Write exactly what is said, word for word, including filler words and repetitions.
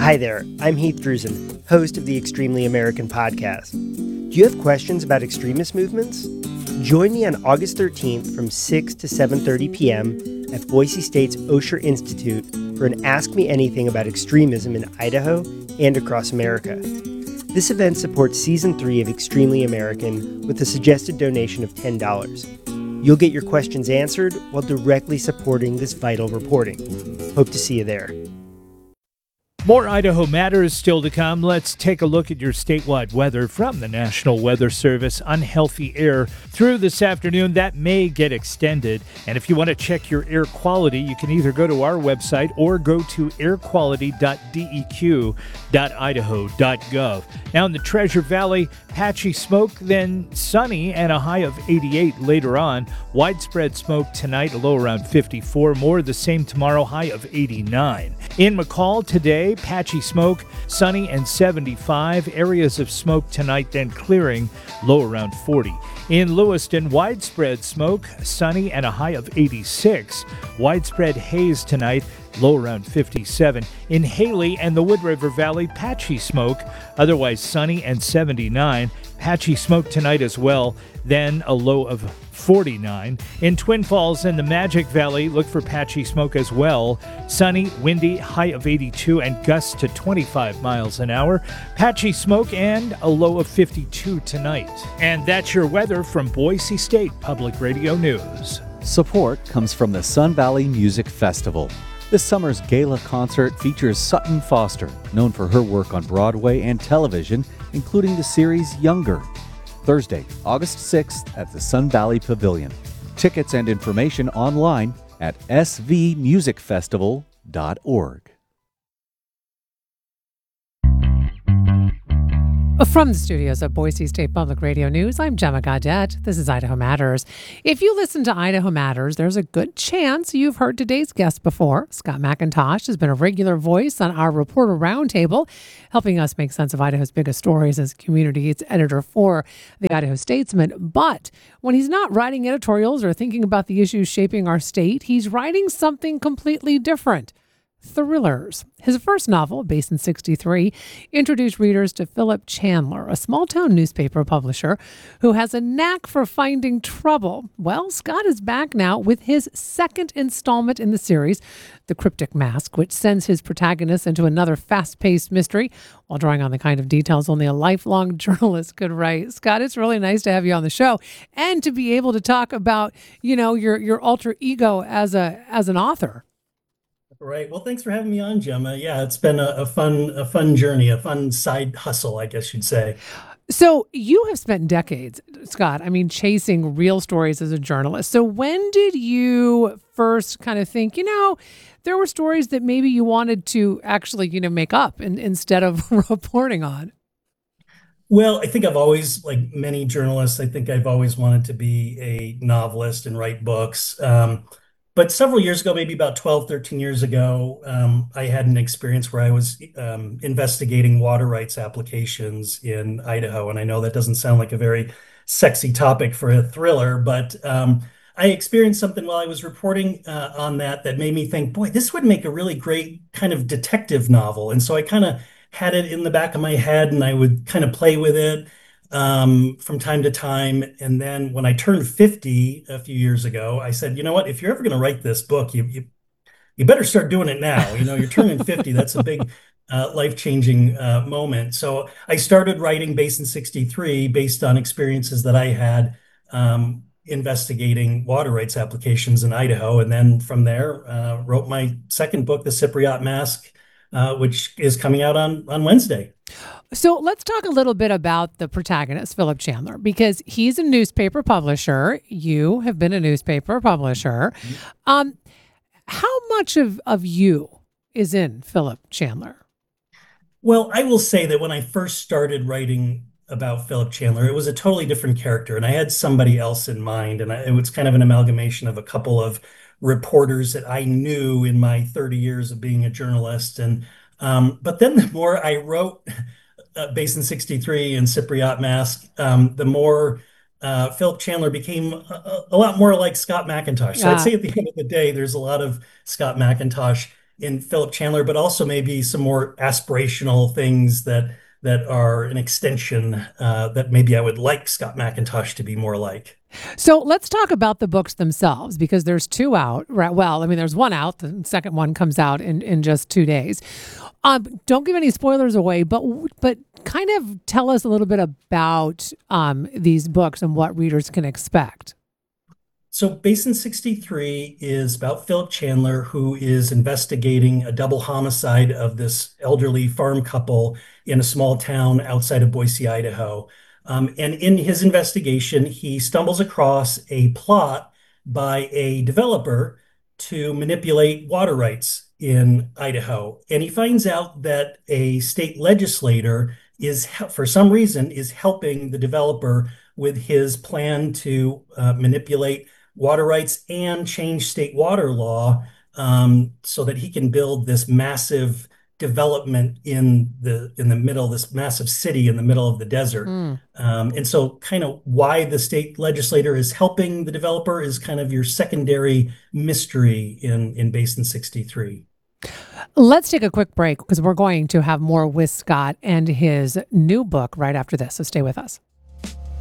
Hi there, I'm Heath Drusen, host of the Extremely American podcast. Do you have questions about extremist movements? Join me on August thirteenth from six to seven thirty p.m. at Boise State's Osher Institute for an Ask Me Anything about extremism in Idaho and across America. This event supports Season three of Extremely American with a suggested donation of ten dollars. You'll get your questions answered while directly supporting this vital reporting. Hope to see you there. More Idaho Matters still to come. Let's take a look at your statewide weather from the National Weather Service. Unhealthy air through this afternoon. That may get extended. And if you want to check your air quality, you can either go to our website or go to air quality dot d e q dot idaho dot gov. Now in the Treasure Valley, patchy smoke, then sunny and a high of eighty-eight later on. Widespread smoke tonight, a low around fifty-four. More of the same tomorrow, high of eighty-nine. In McCall today, patchy smoke, sunny and seventy-five. Areas of smoke tonight, then clearing, low around forty. In Lewiston, widespread smoke, sunny and a high of eighty-six. Widespread haze tonight, low around fifty-seven. In Haley and the Wood River Valley, patchy smoke, otherwise sunny and seventy-nine. Patchy smoke tonight as well, then a low of forty-nine. In Twin Falls and the Magic Valley, look for patchy smoke as well. Sunny, windy, high of eighty-two and gusts to twenty-five miles an hour. Patchy smoke and a low of fifty-two tonight. And that's your weather from Boise State Public Radio News. Support comes from the Sun Valley Music Festival. This summer's gala concert features Sutton Foster, known for her work on Broadway and television, including the series Younger. Thursday, August sixth at the Sun Valley Pavilion. Tickets and information online at s v music festival dot org. From the studios of Boise State Public Radio News, I'm Gemma Gaudette. This is Idaho Matters. If you listen to Idaho Matters, there's a good chance you've heard today's guest before. Scott McIntosh has been a regular voice on our Reporter Roundtable, helping us make sense of Idaho's biggest stories as community its editor for the Idaho Statesman. But when he's not writing editorials or thinking about the issues shaping our state, he's writing something completely different. Thrillers. His first novel, Basin sixty-three, introduced readers to Philip Chandler, a small-town newspaper publisher who has a knack for finding trouble. Well, Scott is back now with his second installment in the series, The Cryptic Mask, which sends his protagonist into another fast-paced mystery while drawing on the kind of details only a lifelong journalist could write. Scott, it's really nice to have you on the show and to be able to talk about, you know, your your alter ego as a as an author. Right. Well, thanks for having me on, Gemma. Yeah, it's been a, a fun, a fun journey, a fun side hustle, I guess you'd say. So you have spent decades, Scott, I mean, chasing real stories as a journalist. So when did you first kind of think, you know, there were stories that maybe you wanted to actually, you know, make up in, instead of reporting on? Well, I think I've always, like many journalists, I think I've always wanted to be a novelist and write books. Um, But several years ago, maybe about twelve, thirteen years ago, um, I had an experience where I was um, investigating water rights applications in Idaho. And I know that doesn't sound like a very sexy topic for a thriller, but um, I experienced something while I was reporting uh, on that that made me think, boy, this would make a really great kind of detective novel. And so I kind of had it in the back of my head and I would kind of play with it um, from time to time. And then when I turned fifty a few years ago, I said, you know what, if you're ever going to write this book, you, you, you better start doing it now. You know, you're turning fifty. That's a big uh, life-changing uh, moment. So I started writing Basin sixty-three based on experiences that I had um, investigating water rights applications in Idaho. And then from there, uh, wrote my second book, The Cypriot Mask, uh, which is coming out on, on Wednesday. So let's talk a little bit about the protagonist, Philip Chandler, because he's a newspaper publisher. You have been a newspaper publisher. Um, how much of, of you is in Philip Chandler? Well, I will say that when I first started writing about Philip Chandler, it was a totally different character, and I had somebody else in mind, and I, it was kind of an amalgamation of a couple of reporters that I knew in my thirty years of being a journalist. And um, but then the more I wrote uh, Basin sixty-three and Cypriot Mask, um, the more uh, Philip Chandler became a, a lot more like Scott McIntosh. So Yeah. I'd say at the end of the day, there's a lot of Scott McIntosh in Philip Chandler, but also maybe some more aspirational things that that are an extension uh, that maybe I would like Scott McIntosh to be more like. So let's talk about the books themselves, because there's two out, right? Well, I mean, there's one out. The second one comes out in, in just two days. Um, don't give any spoilers away, but but kind of tell us a little bit about um, these books and what readers can expect. So Basin sixty-three is about Philip Chandler, who is investigating a double homicide of this elderly farm couple in a small town outside of Boise, Idaho. Um, and in his investigation, he stumbles across a plot by a developer to manipulate water rights in Idaho. And he finds out that a state legislator is, for some reason, is helping the developer with his plan to uh, manipulate water rights and change state water law um, so that he can build this massive development in the in the middle, this massive city in the middle of the desert. Mm. Um, and so kind of why the state legislator is helping the developer is kind of your secondary mystery in, in Basin sixty-three. Let's take a quick break because we're going to have more with Scott and his new book right after this. So stay with us.